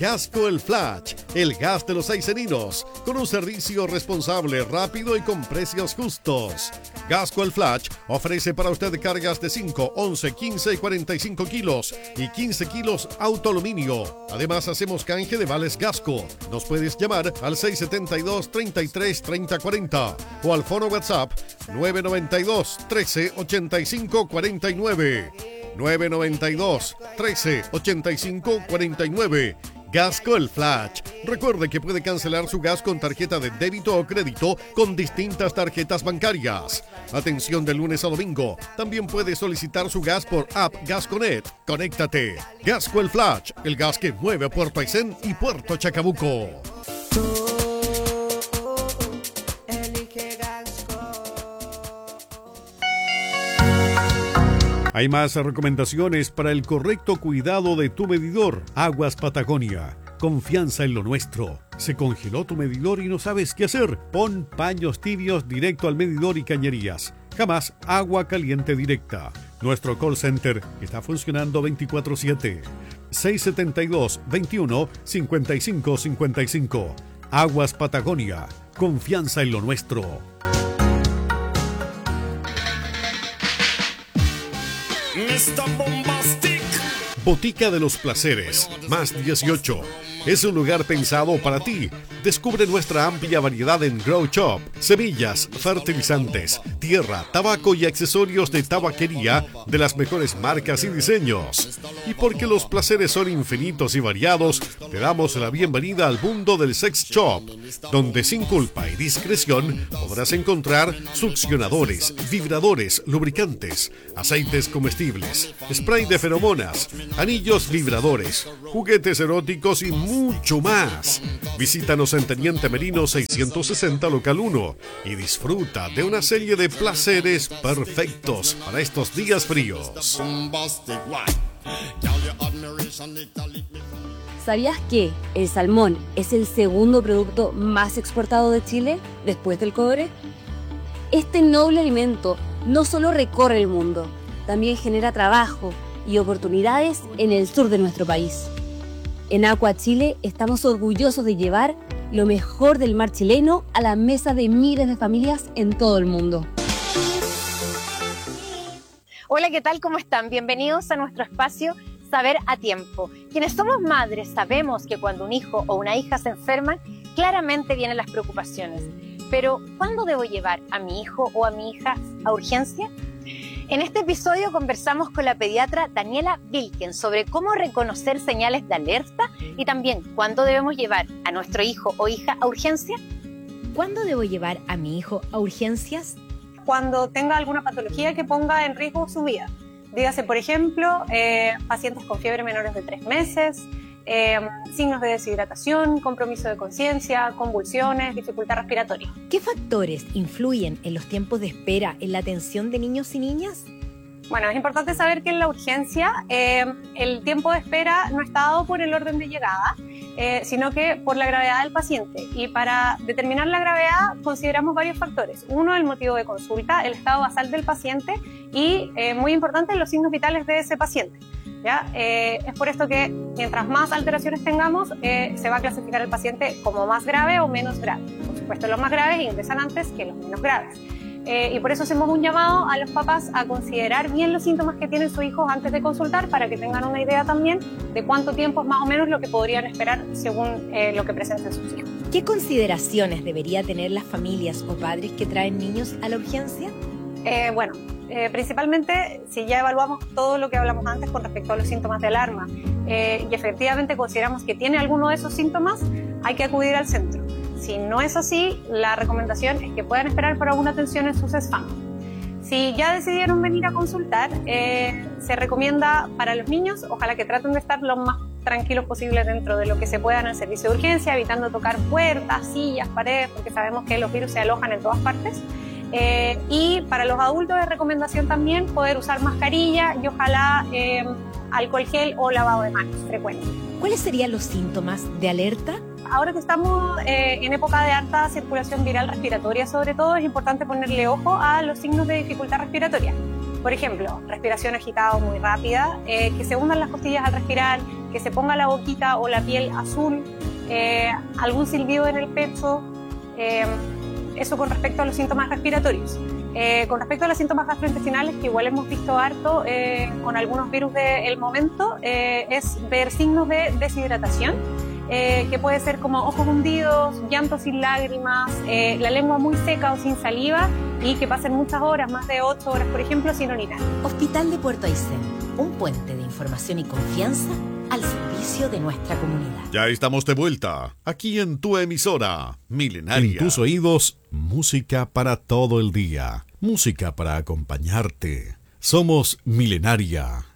Gasco El Flash, el gas de los aiceninos, con un servicio responsable, rápido y con precios justos. Gasco El Flash ofrece para usted cargas de 5, 11, 15 y 45 kilos y 15 kilos autoaluminio. Además, hacemos canje de vales Gasco. Nos puedes llamar al 672-33-3040 o al fono WhatsApp 992-13-85-49. 992-13-85-49. Gasco El Flash. Recuerde que puede cancelar su gas con tarjeta de débito o crédito con distintas tarjetas bancarias. Atención de lunes a domingo. También puede solicitar su gas por app Gasconet. Conéctate. Gasco El Flash, el gas que mueve a Puerto Aysén y Puerto Chacabuco. Hay más recomendaciones para el correcto cuidado de tu medidor. Aguas Patagonia. Confianza en lo nuestro. ¿Se congeló tu medidor y no sabes qué hacer? Pon paños tibios directo al medidor y cañerías. Jamás agua caliente directa. Nuestro call center está funcionando 24/7. 672-21-5555. Aguas Patagonia. Confianza en lo nuestro. Mr. Bombastic. Botica de los Placeres, más 18. Es un lugar pensado para ti. Descubre nuestra amplia variedad en Grow Shop, semillas, fertilizantes, tierra, tabaco y accesorios de tabaquería de las mejores marcas y diseños. Y porque los placeres son infinitos y variados, te damos la bienvenida al mundo del sex shop, donde sin culpa y discreción podrás encontrar succionadores, vibradores, lubricantes, aceites comestibles, spray de feromonas, anillos vibradores, juguetes eróticos y mucho más. Visítanos en Teniente Merino 660 local 1 y disfruta de una serie de placeres perfectos para estos días fríos. ¿Sabías que el salmón es el segundo producto más exportado de Chile después del cobre? Este noble alimento no solo recorre el mundo, también genera trabajo y oportunidades en el sur de nuestro país. En Aqua Chile estamos orgullosos de llevar lo mejor del mar chileno a la mesa de miles de familias en todo el mundo. Hola, ¿qué tal? ¿Cómo están? Bienvenidos a nuestro espacio Saber a Tiempo. Quienes somos madres sabemos que cuando un hijo o una hija se enferman, claramente vienen las preocupaciones. Pero, ¿cuándo debo llevar a mi hijo o a mi hija a urgencia? En este episodio conversamos con la pediatra Daniela Vilken sobre cómo reconocer señales de alerta y también cuándo debemos llevar a nuestro hijo o hija a urgencia. ¿Cuándo debo llevar a mi hijo a urgencias? Cuando tenga alguna patología que ponga en riesgo su vida. Dígase, por ejemplo, pacientes con fiebre menores de 3 meses, signos de deshidratación, compromiso de conciencia, convulsiones, dificultad respiratoria. ¿Qué factores influyen en los tiempos de espera en la atención de niños y niñas? Bueno, es importante saber que en la urgencia el tiempo de espera no está dado por el orden de llegada, sino que por la gravedad del paciente. Y para determinar la gravedad consideramos varios factores. Uno, el motivo de consulta, el estado basal del paciente y, muy importante, los signos vitales de ese paciente. ¿Ya? Es por esto que mientras más alteraciones tengamos, se va a clasificar el paciente como más grave o menos grave. Por supuesto, los más graves ingresan antes que los menos graves. Y por eso hacemos un llamado a los papás a considerar bien los síntomas que tienen sus hijos antes de consultar, para que tengan una idea también de cuánto tiempo es más o menos lo que podrían esperar según lo que presenten sus hijos. ¿Qué consideraciones debería tener las familias o padres que traen niños a la urgencia? Principalmente si ya evaluamos todo lo que hablamos antes con respecto a los síntomas de alarma y efectivamente consideramos que tiene alguno de esos síntomas, hay que acudir al centro. Si no es así, la recomendación es que puedan esperar para una atención en su CESFAM. Si ya decidieron venir a consultar, se recomienda para los niños, ojalá que traten de estar lo más tranquilos posible dentro de lo que se pueda en el servicio de urgencia, evitando tocar puertas, sillas, paredes, porque sabemos que los virus se alojan en todas partes. Y para los adultos es recomendación también poder usar mascarilla y ojalá alcohol gel o lavado de manos frecuente. ¿Cuáles serían los síntomas de alerta? Ahora que estamos en época de alta circulación viral respiratoria, sobre todo, es importante ponerle ojo a los signos de dificultad respiratoria. Por ejemplo, respiración agitada o muy rápida, que se hundan las costillas al respirar, que se ponga la boquita o la piel azul, algún silbido en el pecho, eso con respecto a los síntomas respiratorios. Con respecto a los síntomas gastrointestinales, que igual hemos visto harto con algunos virus del momento, es ver signos de deshidratación, que puede ser como ojos hundidos, llanto sin lágrimas, la lengua muy seca o sin saliva y que pasen muchas horas, más de 8 horas, por ejemplo, sin orinar. Hospital de Puerto Aysén, un puente de información y confianza al servicio de nuestra comunidad. Ya estamos de vuelta, aquí en tu emisora, Milenaria. En tus oídos, música para todo el día, música para acompañarte. Somos Milenaria.